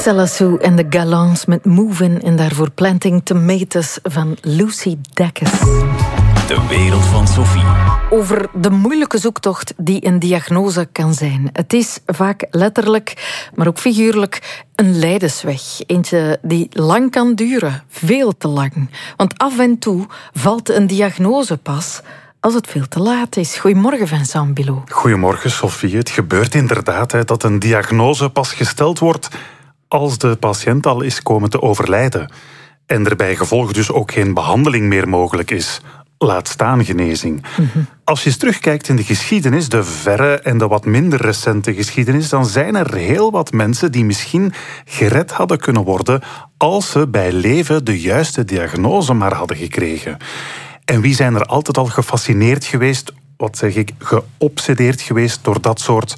Stella Sue en de Galants met Movin' en daarvoor Planting Tomatoes van Lucy Dacus. De wereld van Sophie. Over de moeilijke zoektocht die een diagnose kan zijn. Het is vaak letterlijk, maar ook figuurlijk, een lijdensweg. Eentje die lang kan duren, veel te lang. Want af en toe valt een diagnose pas als het veel te laat is. Goedemorgen, Vincent Bilot. Goedemorgen, Sophie. Het gebeurt inderdaad dat een diagnose pas gesteld wordt als de patiënt al is komen te overlijden. En er bij gevolg dus ook geen behandeling meer mogelijk is. Laat staan genezing. Als je eens terugkijkt in de geschiedenis, de verre en de wat minder recente geschiedenis, dan zijn er heel wat mensen die misschien gered hadden kunnen worden als ze bij leven de juiste diagnose maar hadden gekregen. En wie zijn er altijd al gefascineerd geweest, geobsedeerd geweest door dat soort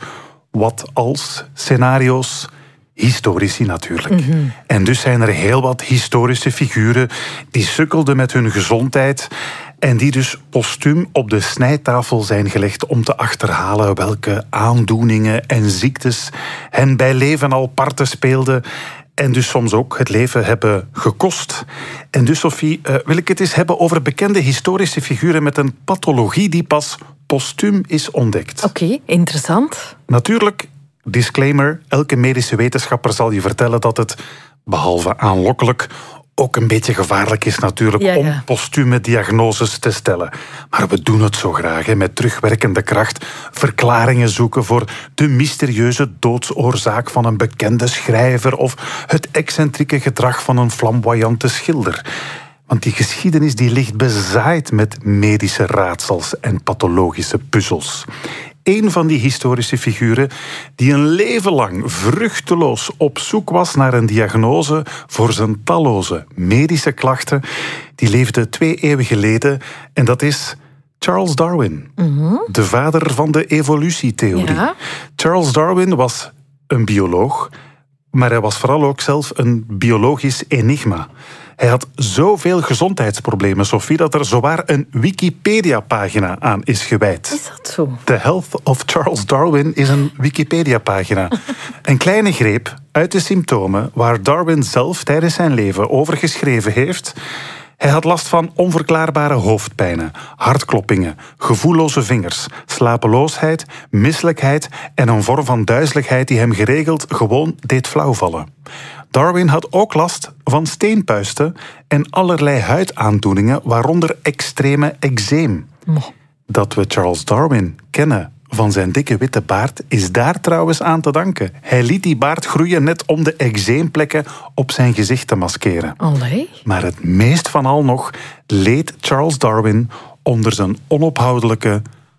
wat-als scenario's? Historici natuurlijk. En dus zijn er heel wat historische figuren die sukkelden met hun gezondheid en die dus postuum op de snijtafel zijn gelegd om te achterhalen welke aandoeningen en ziektes hen bij leven al parten speelden en dus soms ook het leven hebben gekost. En dus, Sophie, wil ik het eens hebben over bekende historische figuren met een pathologie die pas postuum is ontdekt. Oké, interessant. Natuurlijk, disclaimer, elke medische wetenschapper zal je vertellen dat het, behalve aanlokkelijk, ook een beetje gevaarlijk is natuurlijk om postume diagnoses te stellen. Maar we doen het zo graag, met terugwerkende kracht. Verklaringen zoeken voor de mysterieuze doodsoorzaak van een bekende schrijver of het excentrieke gedrag van een flamboyante schilder. Want die geschiedenis die ligt bezaaid met medische raadsels en pathologische puzzels. Een van die historische figuren die een leven lang vruchteloos op zoek was naar een diagnose voor zijn talloze medische klachten, die leefde 2 eeuwen geleden en dat is Charles Darwin, de vader van de evolutietheorie. Ja. Charles Darwin was een bioloog, maar hij was vooral ook zelf een biologisch enigma. Hij had zoveel gezondheidsproblemen, Sophie, dat er zowaar een Wikipedia-pagina aan is gewijd. Is dat zo? The Health of Charles Darwin is een Wikipedia-pagina. Een kleine greep uit de symptomen waar Darwin zelf tijdens zijn leven over geschreven heeft. Hij had last van onverklaarbare hoofdpijnen, hartkloppingen, gevoelloze vingers, slapeloosheid, misselijkheid en een vorm van duizeligheid die hem geregeld gewoon deed flauwvallen. Darwin had ook last van steenpuisten en allerlei huidaandoeningen, waaronder extreme eczeem. Dat we Charles Darwin kennen van zijn dikke witte baard is daar trouwens aan te danken. Hij liet die baard groeien net om de eczeemplekken op zijn gezicht te maskeren. Allee. Maar het meest van al nog leed Charles Darwin onder zijn onophoudelijke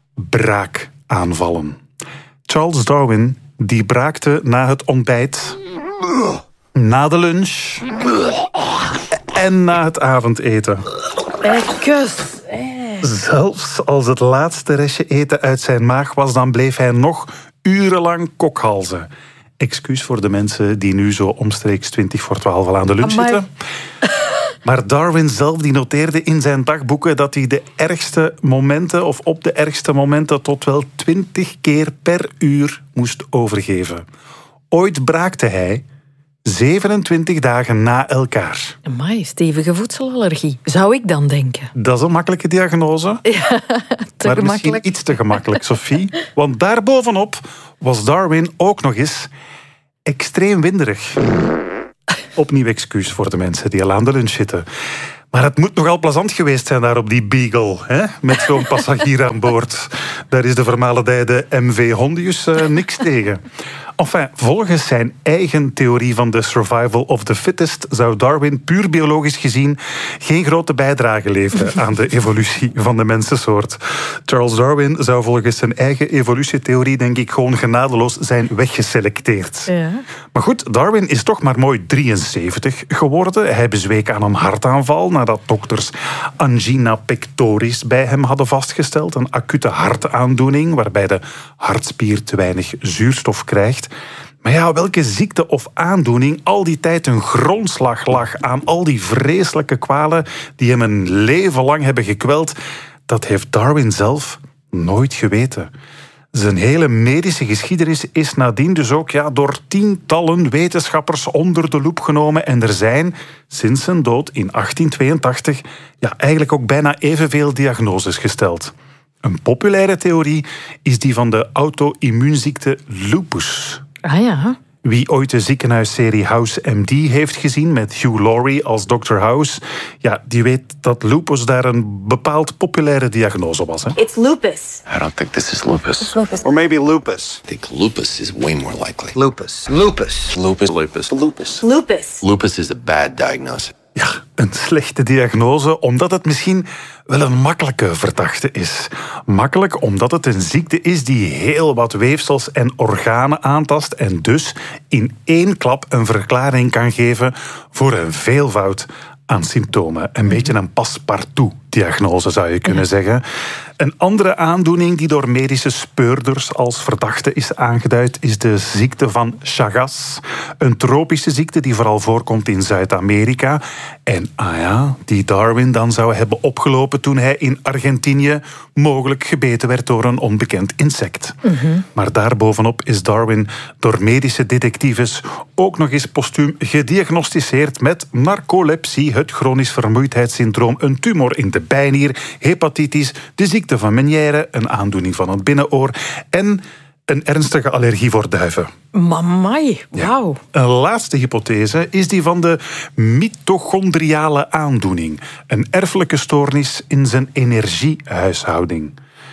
braakaanvallen. Charles Darwin die braakte na het ontbijt, na de lunch en na het avondeten. Kus. Zelfs als het laatste restje eten uit zijn maag was, dan bleef hij nog urenlang kokhalzen. Excuus voor de mensen die nu zo omstreeks 11:20 al aan de lunch zitten. Maar Darwin zelf die noteerde in zijn dagboeken dat hij de ergste momenten, of op de ergste momenten, tot wel 20 keer per uur moest overgeven. Ooit braakte hij 27 dagen na elkaar. Amai, stevige voedselallergie, zou ik dan denken. Dat is een makkelijke diagnose. Ja, te maar gemakkelijk. Misschien iets te gemakkelijk, Sophie. Want daarbovenop was Darwin ook nog eens extreem winderig. Opnieuw excuus voor de mensen die al aan de lunch zitten. Maar het moet nogal plezant geweest zijn daar op die Beagle, hè? Met zo'n passagier aan boord. Daar is de vermalendijde MV Hondius niks tegen. Enfin, volgens zijn eigen theorie van de survival of the fittest zou Darwin puur biologisch gezien geen grote bijdrage leveren aan de evolutie van de mensensoort. Charles Darwin zou volgens zijn eigen evolutietheorie denk ik gewoon genadeloos zijn weggeselecteerd. Ja. Maar goed, Darwin is toch maar mooi 73 geworden. Hij bezweek aan een hartaanval nadat dokters angina pectoris bij hem hadden vastgesteld. Een acute hartaandoening waarbij de hartspier te weinig zuurstof krijgt. Maar ja, welke ziekte of aandoening al die tijd een grondslag lag aan al die vreselijke kwalen die hem een leven lang hebben gekweld, dat heeft Darwin zelf nooit geweten. Zijn hele medische geschiedenis is nadien dus ook door tientallen wetenschappers onder de loep genomen. En er zijn sinds zijn dood in 1882 eigenlijk ook bijna evenveel diagnoses gesteld. Een populaire theorie is die van de auto-immuunziekte lupus. Ah ja. Wie ooit de ziekenhuisserie House MD heeft gezien met Hugh Laurie als Dr. House, die weet dat lupus daar een bepaald populaire diagnose was. Hè? It's lupus. I don't think this is lupus. It's lupus. Or maybe lupus. I think lupus is way more likely. Lupus. Lupus. Lupus. Lupus. Lupus. Lupus. Lupus is a bad diagnosis. Ja, een slechte diagnose, omdat het misschien wel een makkelijke verdachte is. Makkelijk omdat het een ziekte is die heel wat weefsels en organen aantast en dus in één klap een verklaring kan geven voor een veelvoud aan symptomen. Een beetje een passepartout-diagnose zou je kunnen zeggen. Een andere aandoening die door medische speurders als verdachte is aangeduid is de ziekte van Chagas. Een tropische ziekte die vooral voorkomt in Zuid-Amerika. En die Darwin dan zou hebben opgelopen toen hij in Argentinië mogelijk gebeten werd door een onbekend insect. Maar daarbovenop is Darwin door medische detectives ook nog eens postuum gediagnosticeerd met narcolepsie, het chronisch vermoeidheidssyndroom, een tumor in de bijnier, hepatitis, de ziekte van Meniere, een aandoening van het binnenoor en een ernstige allergie voor duiven. Mamai, wauw. Ja. Een laatste hypothese is die van de mitochondriale aandoening. Een erfelijke stoornis in zijn energiehuishouding.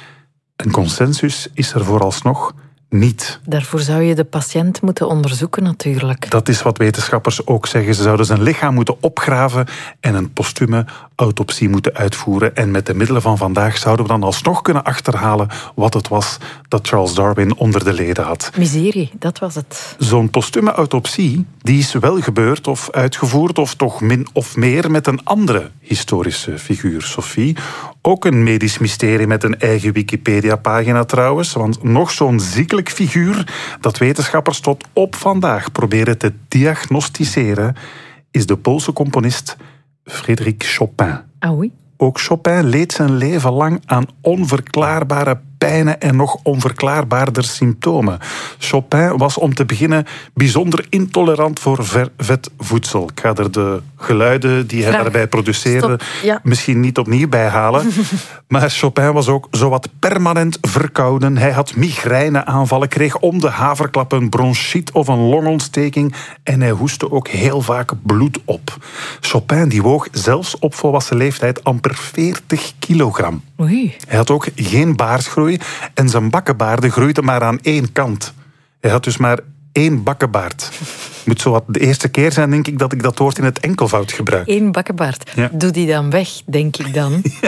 Een consensus is er vooralsnog niet. Daarvoor zou je de patiënt moeten onderzoeken natuurlijk. Dat is wat wetenschappers ook zeggen. Ze zouden zijn lichaam moeten opgraven en een postume autopsie moeten uitvoeren. En met de middelen van vandaag zouden we dan alsnog kunnen achterhalen wat het was dat Charles Darwin onder de leden had. Miserie, dat was het. Zo'n postume autopsie die is wel gebeurd of uitgevoerd of toch min of meer met een andere historische figuur, Sophie. Ook een medisch mysterie met een eigen Wikipedia-pagina trouwens. Want nog zo'n ziekelijk figuur dat wetenschappers tot op vandaag proberen te diagnosticeren is de Poolse componist Frédéric Chopin. Ah oui? Ook Chopin leed zijn leven lang aan onverklaarbare pijnen en nog onverklaarbaarder symptomen. Chopin was om te beginnen bijzonder intolerant voor vet voedsel. Ik ga er de geluiden die hij daarbij produceerde misschien niet opnieuw bij halen. Maar Chopin was ook zowat permanent verkouden. Hij had migraineaanvallen, kreeg om de haverklap een bronchiet of een longontsteking en hij hoestte ook heel vaak bloed op. Chopin die woog zelfs op volwassen leeftijd amper 40 kilogram. Oei. Hij had ook geen baardgroei en zijn bakkenbaarden groeiden maar aan één kant. Hij had dus maar 1 bakkenbaard. Moet zo wat de eerste keer zijn, denk ik, dat ik dat woord in het enkelvoud gebruik. 1 bakkenbaard. Ja. Doe die dan weg, denk ik dan. Ja.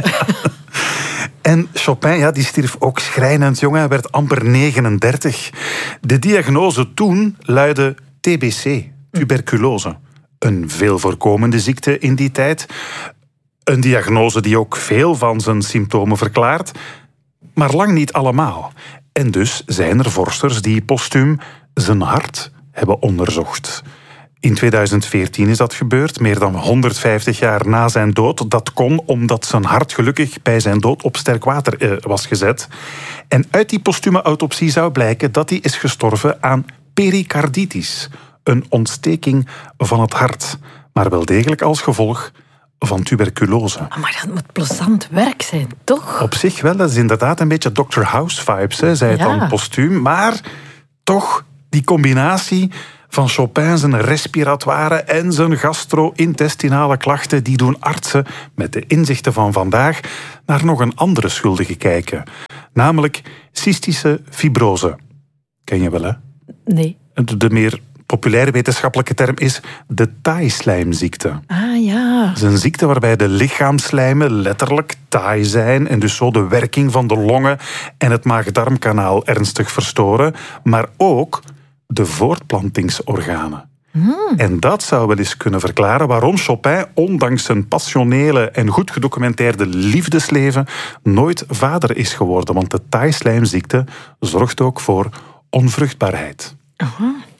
En Chopin, die stierf ook schrijnend jong. Hij werd amper 39. De diagnose toen luidde TBC, tuberculose. Een veel voorkomende ziekte in die tijd. Een diagnose die ook veel van zijn symptomen verklaart, maar lang niet allemaal. En dus zijn er vorsters die postuum zijn hart hebben onderzocht. In 2014 is dat gebeurd, meer dan 150 jaar na zijn dood. Dat kon omdat zijn hart gelukkig bij zijn dood op sterk water was gezet. En uit die postume autopsie zou blijken dat hij is gestorven aan pericarditis, een ontsteking van het hart, maar wel degelijk als gevolg van tuberculose. Maar dat moet plezant werk zijn, toch? Op zich wel, dat is inderdaad een beetje Dr. House vibes, hè, zei het dan postuum. Maar toch, die combinatie van Chopin zijn respiratoire en zijn gastro-intestinale klachten, die doen artsen met de inzichten van vandaag naar nog een andere schuldige kijken. Namelijk cystische fibrose. Ken je wel, hè? Nee. De meer populaire wetenschappelijke term is de taaislijmziekte. Ah ja. Het is een ziekte waarbij de lichaamslijmen letterlijk taai zijn en dus zo de werking van de longen en het maag-darmkanaal ernstig verstoren, maar ook de voortplantingsorganen. En dat zou wel eens kunnen verklaren waarom Chopin, ondanks zijn passionele en goed gedocumenteerde liefdesleven, nooit vader is geworden. Want de taaislijmziekte zorgt ook voor onvruchtbaarheid. Aha.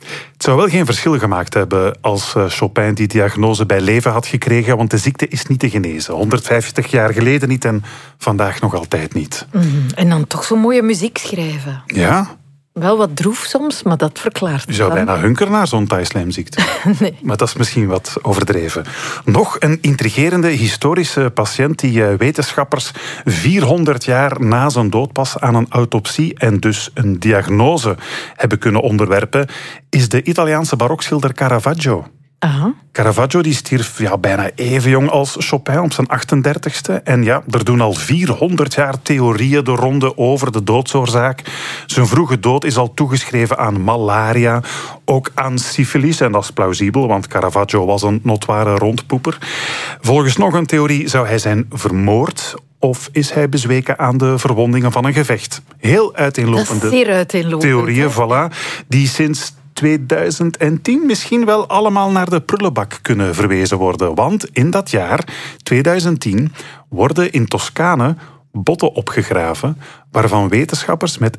Het zou wel geen verschil gemaakt hebben als Chopin die diagnose bij leven had gekregen, want de ziekte is niet te genezen. 150 jaar geleden niet en vandaag nog altijd niet. En dan toch zo mooie muziek schrijven. Ja. Wel wat droef soms, maar dat verklaart Je zou bijna hunkeren naar zo'n Thai-slijmziekte. Nee. Maar dat is misschien wat overdreven. Nog een intrigerende historische patiënt die wetenschappers 400 jaar na zijn dood pas aan een autopsie en dus een diagnose hebben kunnen onderwerpen, is de Italiaanse barokschilder Caravaggio. Aha. Caravaggio die stierf bijna even jong als Chopin op zijn 38ste. En ja, er doen al 400 jaar theorieën de ronde over de doodsoorzaak. Zijn vroege dood is al toegeschreven aan malaria, ook aan syfilis. En dat is plausibel, want Caravaggio was een notoire rondpoeper. Volgens nog een theorie zou hij zijn vermoord, of is hij bezweken aan de verwondingen van een gevecht. Heel uiteenlopende Dat is zeer uiteenlopend, theorieën, hè? voilà, die sinds 2010 misschien wel allemaal naar de prullenbak kunnen verwezen worden. Want in dat jaar, 2010, worden in Toscane botten opgegraven waarvan wetenschappers met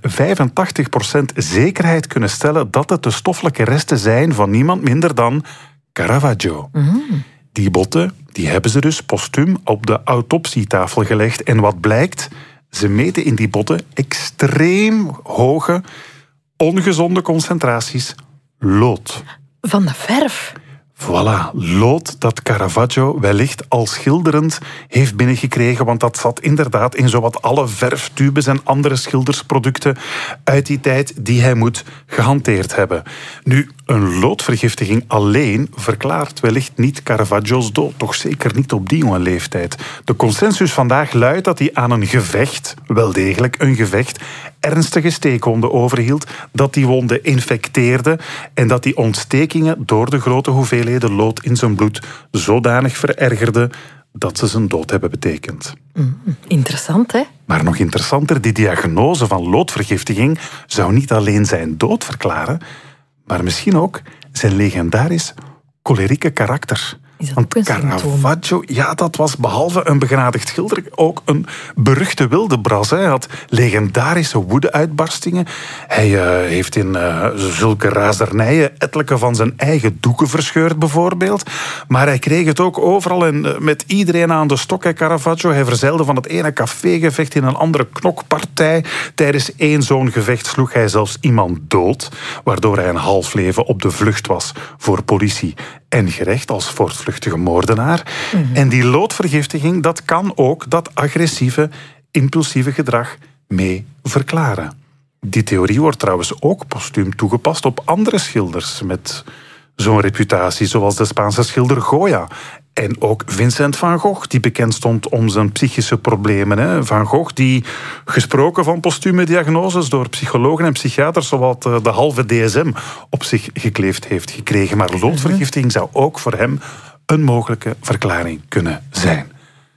85% zekerheid kunnen stellen dat het de stoffelijke resten zijn van niemand minder dan Caravaggio. Die botten die hebben ze dus postuum op de autopsietafel gelegd. En wat blijkt? Ze meten in die botten extreem hoge, ongezonde concentraties lood. Van de verf. Voilà, lood dat Caravaggio wellicht al schilderend heeft binnengekregen, want dat zat inderdaad in zowat alle verftubes en andere schildersproducten uit die tijd die hij moet gehanteerd hebben. Nu, een loodvergiftiging alleen verklaart wellicht niet Caravaggio's dood, toch zeker niet op die jonge leeftijd. De consensus vandaag luidt dat hij aan een gevecht, wel degelijk een gevecht, ernstige steekwonden overhield, dat die wonden infecteerden en dat die ontstekingen door de grote hoeveelheden lood in zijn bloed zodanig verergerden dat ze zijn dood hebben betekend. Interessant, hè? Maar nog interessanter, die diagnose van loodvergiftiging zou niet alleen zijn dood verklaren, maar misschien ook zijn legendarisch cholerieke karakter. Is dat Want ook een symptoom? Caravaggio, ja, dat was behalve een begenadigd schilder ook een beruchte wildebras. Hij had legendarische woedeuitbarstingen. Hij heeft in zulke razernijen ettelijke van zijn eigen doeken verscheurd, bijvoorbeeld. Maar hij kreeg het ook overal en met iedereen aan de stok, Caravaggio. Hij verzeilde van het ene cafégevecht in een andere knokpartij. Tijdens één zo'n gevecht sloeg hij zelfs iemand dood, waardoor hij een half leven op de vlucht was voor politie en gerecht als voortvluchtige moordenaar. En die loodvergiftiging, dat kan ook dat agressieve, impulsieve gedrag mee verklaren. Die theorie wordt trouwens ook postuum toegepast op andere schilders met zo'n reputatie, zoals de Spaanse schilder Goya. En ook Vincent van Gogh, die bekend stond om zijn psychische problemen. Van Gogh, die gesproken van postume diagnoses door psychologen en psychiaters zowat de halve DSM op zich gekleefd heeft gekregen. Maar loodvergiftiging zou ook voor hem een mogelijke verklaring kunnen zijn.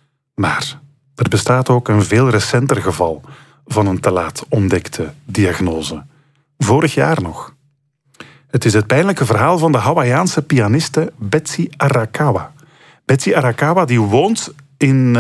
Maar er bestaat ook een veel recenter geval van een te laat ontdekte diagnose. Vorig jaar nog. Het is het pijnlijke verhaal van de Hawaïaanse pianiste Betsy Arakawa. Betsy Arakawa die woont in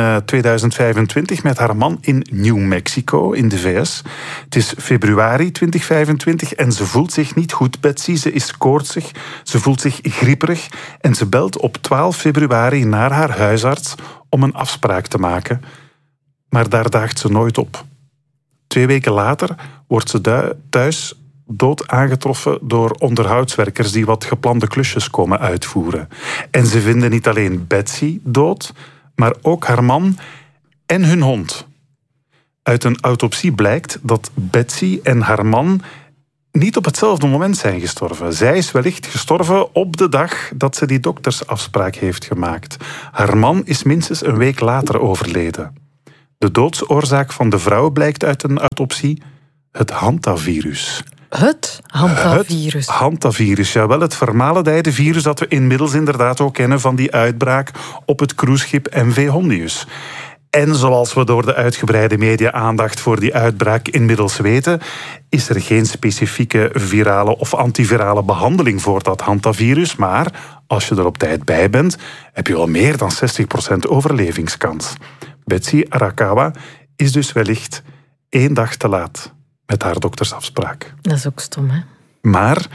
2025 met haar man in New Mexico in de VS. Het is februari 2025 en ze voelt zich niet goed, Betsy. Ze is koortsig, ze voelt zich grieperig en ze belt op 12 februari naar haar huisarts om een afspraak te maken. Maar daar daagt ze nooit op. 2 weken later wordt ze thuis dood aangetroffen door onderhoudswerkers die wat geplande klusjes komen uitvoeren. En ze vinden niet alleen Betsy dood, maar ook haar man en hun hond. Uit een autopsie blijkt dat Betsy en haar man niet op hetzelfde moment zijn gestorven. Zij is wellicht gestorven op de dag dat ze die doktersafspraak heeft gemaakt. Haar man is minstens een week later overleden. De doodsoorzaak van de vrouw blijkt uit een autopsie het hantavirus. Het hantavirus. Het hantavirus, jawel, het vermalendijde virus dat we inmiddels inderdaad ook kennen van die uitbraak op het cruiseschip MV Hondius. En zoals we door de uitgebreide media-aandacht voor die uitbraak inmiddels weten, is er geen specifieke virale of antivirale behandeling voor dat hantavirus, maar als je er op tijd bij bent, heb je wel meer dan 60% overlevingskans. Betsy Arakawa is dus wellicht 1 dag te laat met haar doktersafspraak. Dat is ook stom, hè? Maar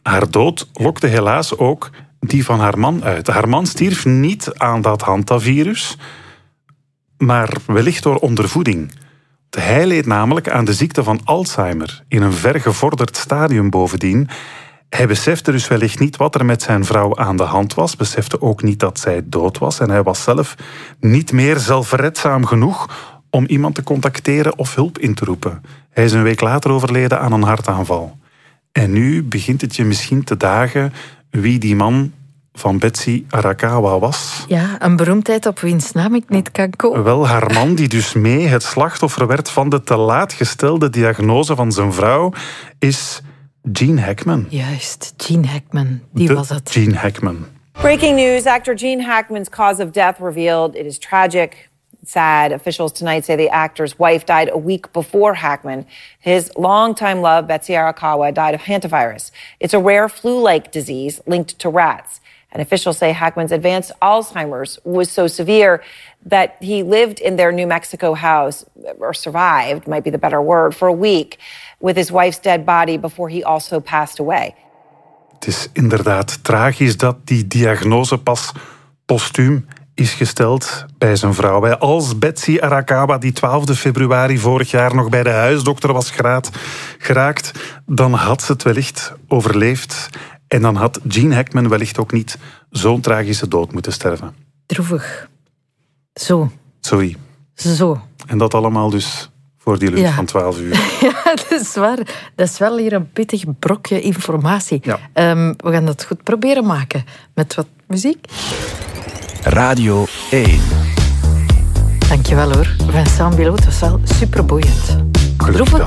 Haar dood lokte helaas ook die van haar man uit. Haar man stierf niet aan dat hantavirus, maar wellicht door ondervoeding. Hij leed namelijk aan de ziekte van Alzheimer, in een vergevorderd stadium bovendien. Hij besefte dus wellicht niet wat er met zijn vrouw aan de hand was, besefte ook niet dat zij dood was en hij was zelf niet meer zelfredzaam genoeg om iemand te contacteren of hulp in te roepen. Hij is een week later overleden aan een hartaanval. En nu begint het je misschien te dagen wie die man van Betsy Arakawa was. Ja, een beroemdheid op wiens naam ik niet kan komen. Wel, haar man die dus mee het slachtoffer werd van de te laat gestelde diagnose van zijn vrouw, is Gene Hackman. Juist, Gene Hackman. Die was het. Gene Hackman. Breaking news, actor Gene Hackman's cause of death revealed. It is tragic. Sad. Officials tonight say the actor's wife died a week before Hackman. His longtime love, Betsy Arakawa, died of hantavirus. It's a rare flu-like disease linked to rats. And officials say Hackman's advanced Alzheimer's was so severe that he lived in their New Mexico house, or survived, might be the better word, for a week with his wife's dead body before he also passed away. Het is inderdaad tragisch dat die diagnose pas postuum is gesteld bij zijn vrouw. Als Betsy Arakawa die 12 februari vorig jaar nog bij de huisdokter was geraakt, dan had ze het wellicht overleefd. En dan had Gene Hackman wellicht ook niet zo'n tragische dood moeten sterven. Droevig. Zo. Sorry. Zo. En dat allemaal dus voor die lunch van 12 uur. Ja, dat is waar. Dat is wel hier een pittig brokje informatie. Ja. We gaan dat goed proberen maken met wat muziek. Radio 1. Dankjewel hoor. Vincent Bilot was wel superboeiend. Gelukkig dat.